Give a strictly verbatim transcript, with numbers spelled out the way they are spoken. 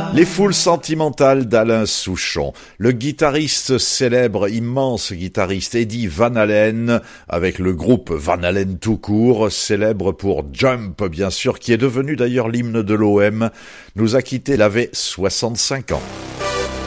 Les foules sentimentales d'Alain Souchon. Le guitariste célèbre, immense guitariste Eddie Van Halen, avec le groupe Van Halen tout court, célèbre pour Jump, bien sûr, qui est devenu d'ailleurs l'hymne de l'O M, nous a quittés, il avait soixante-cinq ans.